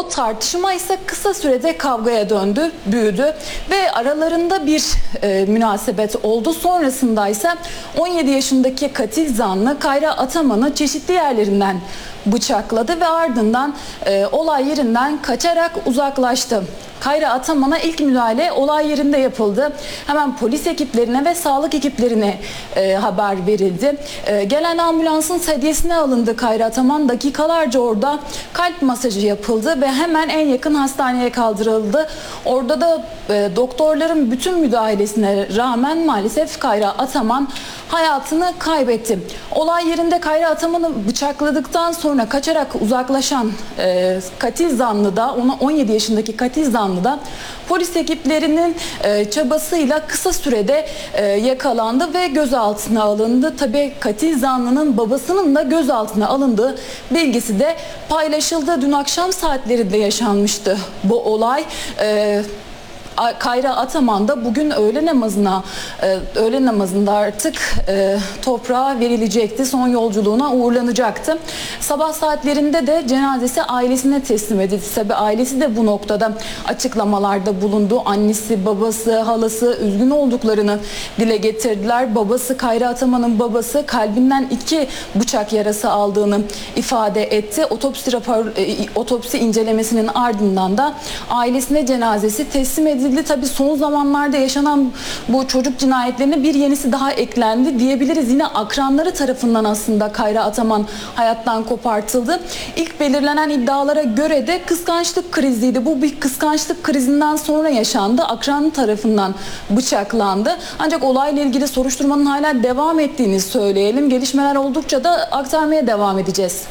O tartışma ise kısa sürede kavgaya döndü, büyüdü ve aralarında bir münasebet oldu. Sonrasında ise 17 yaşındaki katil zanlı Kayra Ataman'ı çeşitli yerlerinden bıçakladı ve ardından olay yerinden kaçarak uzaklaştı. Kayra Ataman'a ilk müdahale olay yerinde yapıldı. Hemen polis ekiplerine ve sağlık ekiplerine haber verildi. Gelen ambulansın sedyesine alındı Kayra Ataman. Dakikalarca orada kalp masajı yapıldı ve hemen en yakın hastaneye kaldırıldı. Orada da doktorların bütün müdahalesine rağmen maalesef Kayra Ataman hayatını kaybetti. Olay yerinde Kayra Ataman'ı bıçakladıktan sonra kaçarak uzaklaşan katil zanlı da, 17 yaşındaki katil zanlı da polis ekiplerinin çabasıyla kısa sürede yakalandı ve gözaltına alındı. Tabii katil zanlının babasının da gözaltına alındığı bilgisi de paylaşıldı. Dün akşam saatlerinde yaşanmıştı bu olay. Kayra Ataman da bugün öğle namazında artık toprağa verilecekti. Son yolculuğuna uğurlanacaktı. Sabah saatlerinde de cenazesi ailesine teslim edildi. Tabii ailesi de bu noktada açıklamalarda bulundu. Annesi, babası, halası üzgün olduklarını dile getirdiler. Babası, Kayra Ataman'ın babası kalbinden 2 bıçak yarası aldığını ifade etti. Otopsi incelemesinin ardından da ailesine cenazesi teslim edildi. Tabii son zamanlarda yaşanan bu çocuk cinayetlerine bir yenisi daha eklendi diyebiliriz. Yine akranları tarafından aslında Kayra Ataman hayattan kopartıldı. İlk belirlenen iddialara göre de kıskançlık kriziydi. Bu bir kıskançlık krizinden sonra yaşandı. Akranı tarafından bıçaklandı. Ancak olayla ilgili soruşturmanın hala devam ettiğini söyleyelim. Gelişmeler oldukça da aktarmaya devam edeceğiz.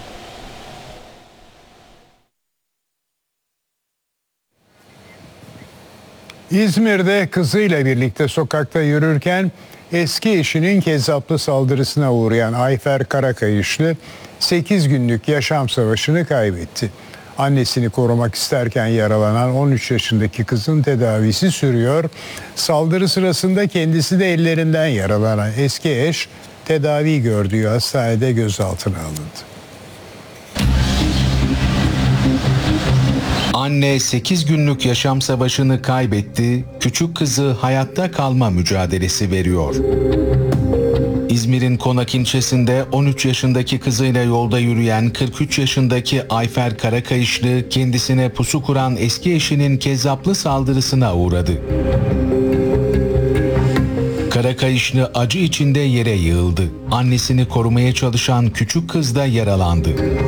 İzmir'de kızıyla birlikte sokakta yürürken eski eşinin kezzaplı saldırısına uğrayan Ayfer Karakayışlı 8 günlük yaşam savaşını kaybetti. Annesini korumak isterken yaralanan 13 yaşındaki kızın tedavisi sürüyor. Saldırı sırasında kendisi de ellerinden yaralanan eski eş tedavi gördüğü hastanede gözaltına alındı. Anne 8 günlük yaşam savaşını kaybetti, küçük kızı hayatta kalma mücadelesi veriyor. İzmir'in Konak ilçesinde 13 yaşındaki kızıyla yolda yürüyen 43 yaşındaki Ayfer Karakayışlı kendisine pusu kuran eski eşinin kezzaplı saldırısına uğradı. Karakayışlı acı içinde yere yığıldı. Annesini korumaya çalışan küçük kız da yaralandı.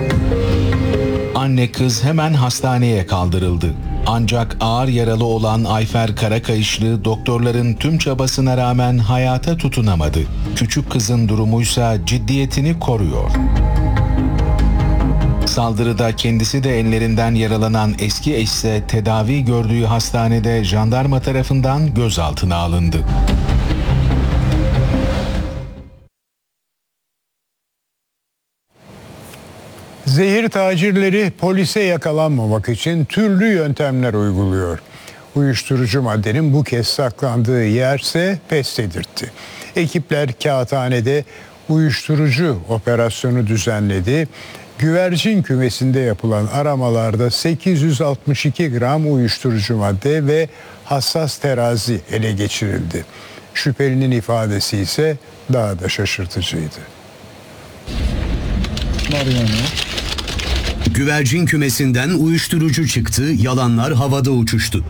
Anne kız hemen hastaneye kaldırıldı. Ancak ağır yaralı olan Ayfer Karakayışlı doktorların tüm çabasına rağmen hayata tutunamadı. Küçük kızın durumuysa ciddiyetini koruyor. Saldırıda kendisi de ellerinden yaralanan eski eş ise tedavi gördüğü hastanede jandarma tarafından gözaltına alındı. Zehir tacirleri polise yakalanmamak için türlü yöntemler uyguluyor. Uyuşturucu maddenin bu kez saklandığı yerse pes dedirtti. Ekipler Kağıthane'de uyuşturucu operasyonu düzenledi. Güvercin kümesinde yapılan aramalarda 862 gram uyuşturucu madde ve hassas terazi ele geçirildi. Şüphelinin ifadesi ise daha da şaşırtıcıydı. Güvercin kümesinden uyuşturucu çıktı, yalanlar havada uçuştu.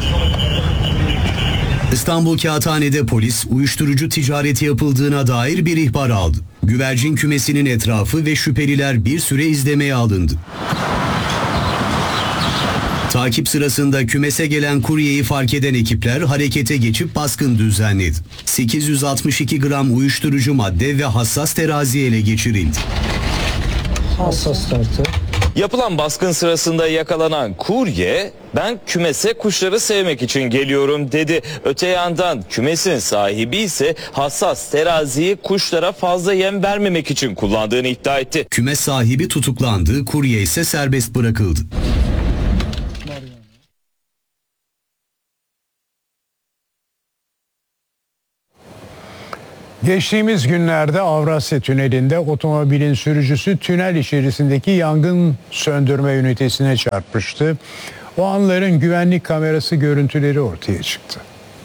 İstanbul Kağıthane'de polis uyuşturucu ticareti yapıldığına dair bir ihbar aldı. Güvercin kümesinin etrafı ve şüpheliler bir süre izlemeye alındı. Takip sırasında kümese gelen kuryeyi fark eden ekipler harekete geçip baskın düzenledi. 862 gram uyuşturucu madde ve hassas terazi ele geçirildi. Hassas tartı. Yapılan baskın sırasında yakalanan kurye, "Ben kümese kuşları sevmek için geliyorum" dedi. Öte yandan kümesin sahibi ise hassas teraziyi kuşlara fazla yem vermemek için kullandığını iddia etti. Kümes sahibi tutuklandı, kurye ise serbest bırakıldı. Geçtiğimiz günlerde Avrasya Tüneli'nde otomobilin sürücüsü tünel içerisindeki yangın söndürme ünitesine çarpmıştı. O anların güvenlik kamerası görüntüleri ortaya çıktı.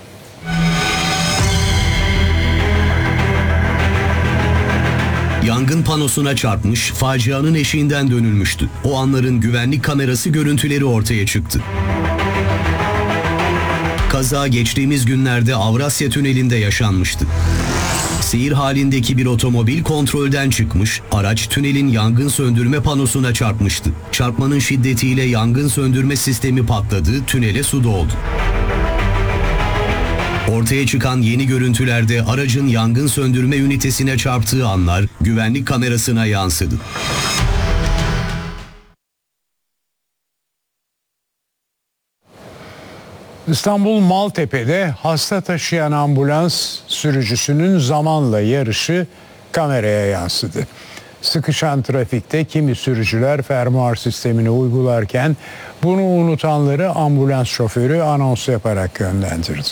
Yangın panosuna çarpmış, facianın eşiğinden dönülmüştü. O anların güvenlik kamerası görüntüleri ortaya çıktı. Kaza geçtiğimiz günlerde Avrasya Tüneli'nde yaşanmıştı. Seyir halindeki bir otomobil kontrolden çıkmış, araç tünelin yangın söndürme panosuna çarpmıştı. Çarpmanın şiddetiyle yangın söndürme sistemi patladı, tünele su doldu. Ortaya çıkan yeni görüntülerde aracın yangın söndürme ünitesine çarptığı anlar güvenlik kamerasına yansıdı. İstanbul Maltepe'de hasta taşıyan ambulans sürücüsünün zamanla yarışı kameraya yansıdı. Sıkışan trafikte kimi sürücüler fermuar sistemini uygularken bunu unutanları ambulans şoförü anons yaparak yönlendirdi.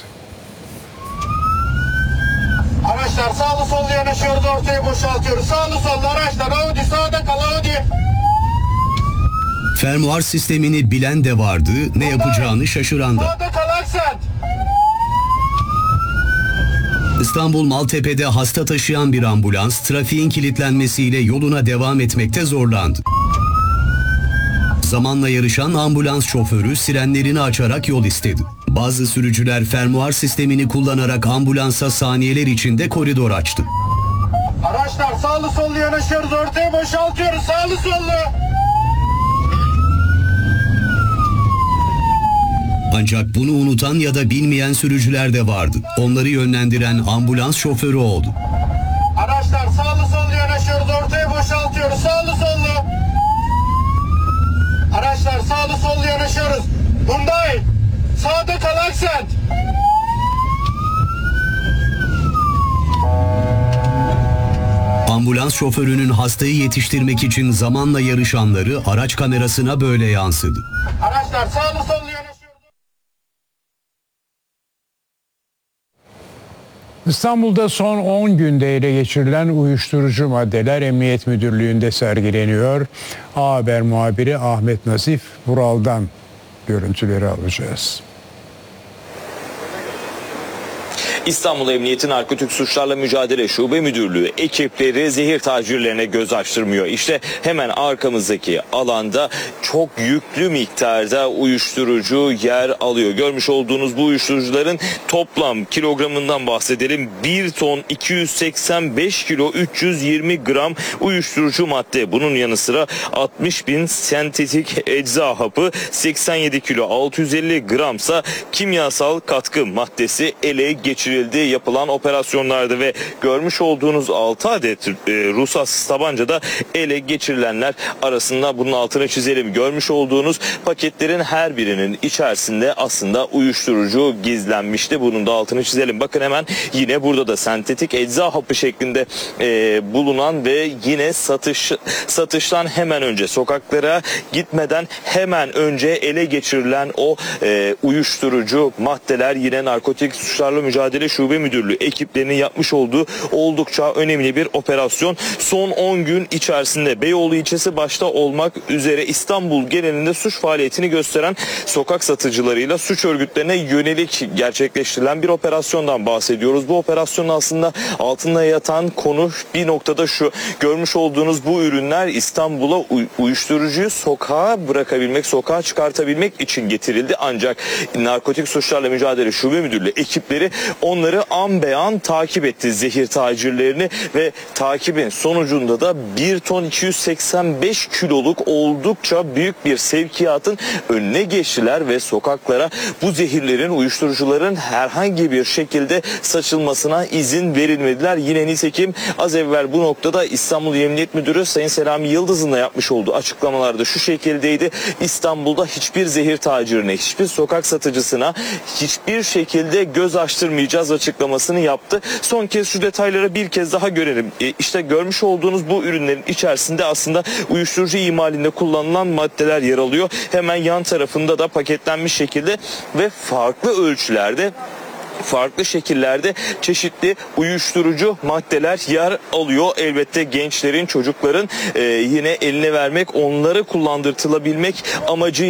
Araçlar sağlı sollu yanaşıyoruz, ortayı boşaltıyoruz. Sağlı sollu araçlar, Audi sağda kal Audi. Fermuar sistemini bilen de vardı, ne yapacağını şaşıran da. Sağda kal Aksent. İstanbul Maltepe'de hasta taşıyan bir ambulans trafiğin kilitlenmesiyle yoluna devam etmekte zorlandı. Zamanla yarışan ambulans şoförü sirenlerini açarak yol istedi. Bazı sürücüler fermuar sistemini kullanarak ambulansa saniyeler içinde koridor açtı. Araçlar sağlı sollu yanaşıyoruz, ortayı boşaltıyoruz. Sağlı sollu. Ancak bunu unutan ya da bilmeyen sürücüler de vardı. Onları yönlendiren ambulans şoförü oldu. Araçlar sağlı sollu yanaşıyoruz, ortayı boşaltıyoruz. Sağlı sollu. Araçlar sağlı sollu yanaşıyoruz. Hyundai sağda kal Aksent. Ambulans şoförünün hastayı yetiştirmek için zamanla yarışanları araç kamerasına böyle yansıdı. Araçlar sağlı sollu yanaşıyoruz. İstanbul'da son 10 günde ele geçirilen uyuşturucu maddeler Emniyet Müdürlüğü'nde sergileniyor. A Haber muhabiri Ahmet Nazif Vural'dan görüntüleri alacağız. İstanbul Emniyeti Narkotik Suçlarla Mücadele Şube Müdürlüğü ekipleri zehir tacirlerine göz açtırmıyor. İşte hemen arkamızdaki alanda çok yüklü miktarda uyuşturucu yer alıyor. Görmüş olduğunuz bu uyuşturucuların toplam kilogramından bahsedelim. 1 ton 285 kilo 320 gram uyuşturucu madde. Bunun yanı sıra 60 bin sentetik ecza hapı, 87 kilo 650 gramsa kimyasal katkı maddesi ele geçirildi yapılan operasyonlarda ve görmüş olduğunuz 6 adet ruhsatsız tabanca da ele geçirilenler arasında. Bunun altını çizelim. Görmüş olduğunuz paketlerin her birinin içerisinde aslında uyuşturucu gizlenmişti. Bunun da altını çizelim. Bakın hemen yine burada da sentetik ecza hapı şeklinde bulunan ve yine satıştan hemen önce, sokaklara gitmeden hemen önce ele geçirilen o uyuşturucu maddeler yine Narkotik Suçlarla Mücadele Şube Müdürlüğü ekiplerinin yapmış olduğu oldukça önemli bir operasyon. Son 10 gün içerisinde Beyoğlu ilçesi başta olmak üzere İstanbul genelinde suç faaliyetini gösteren sokak satıcılarıyla suç örgütlerine yönelik gerçekleştirilen bir operasyondan bahsediyoruz. Bu operasyonun aslında altında yatan konu bir noktada şu: görmüş olduğunuz bu ürünler İstanbul'a uyuşturucuyu sokağa bırakabilmek, sokağa çıkartabilmek için getirildi. Ancak Narkotik Suçlarla Mücadele Şube Müdürlüğü ekipleri onları an be an takip etti, zehir tacirlerini, ve takibin sonucunda da 1 ton 285 kiloluk oldukça büyük bir sevkiyatın önüne geçtiler ve sokaklara bu zehirlerin, uyuşturucuların herhangi bir şekilde saçılmasına izin verilmediler. Yine nitekim az evvel bu noktada İstanbul Emniyet Müdürü Sayın Selami Yıldız'ın da yapmış olduğu açıklamalarda şu şekildeydi: İstanbul'da hiçbir zehir tacirine, hiçbir sokak satıcısına hiçbir şekilde göz açtırmayacağız açıklamasını yaptı. Son kez şu detayları bir kez daha görelim. İşte görmüş olduğunuz bu ürünlerin içerisinde aslında uyuşturucu imalinde kullanılan maddeler yer alıyor. Hemen yan tarafında da paketlenmiş şekilde ve farklı ölçülerde farklı şekillerde çeşitli uyuşturucu maddeler yer alıyor. Elbette gençlerin, çocukların yine eline vermek, onları kullandırtılabilmek amacı